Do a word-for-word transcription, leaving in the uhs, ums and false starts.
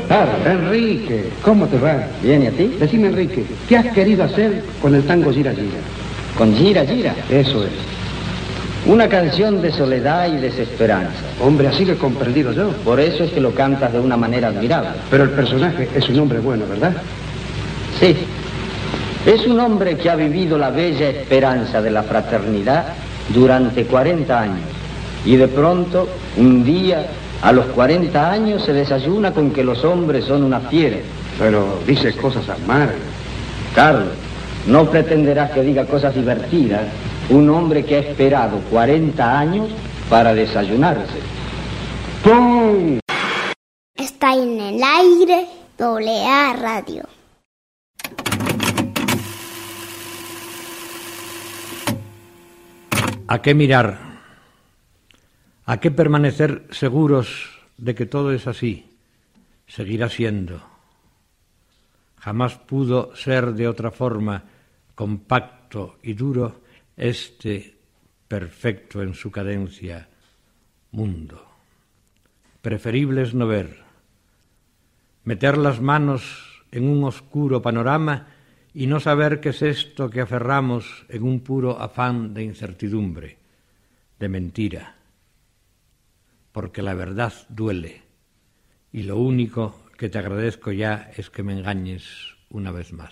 Carlos. Enrique, ¿cómo te va? Bien, ¿y a ti? Decime, Enrique, ¿qué has querido hacer con el tango Gira Gira? ¿Con Gira Gira? Eso es. Una canción de soledad y desesperanza. Hombre, así lo he comprendido yo. Por eso es que lo cantas de una manera admirable. Pero el personaje es un hombre bueno, ¿verdad? Sí. Es un hombre que ha vivido la bella esperanza de la fraternidad durante cuarenta años. Y de pronto, un día, a los cuarenta años, se desayuna con que los hombres son una fiera. Pero dice cosas amargas. Carlos, no pretenderás que diga cosas divertidas un hombre que ha esperado cuarenta años para desayunarse. ¡Pum! Está en el aire doble A Radio. ¿A qué mirar? ¿A qué permanecer seguros de que todo es así? Seguirá siendo. Jamás pudo ser de otra forma, compacto y duro, este perfecto en su cadencia mundo. Preferible es no ver, meter las manos en un oscuro panorama y no saber qué es esto que aferramos en un puro afán de incertidumbre, de mentira, porque la verdad duele y lo único que te agradezco ya es que me engañes una vez más.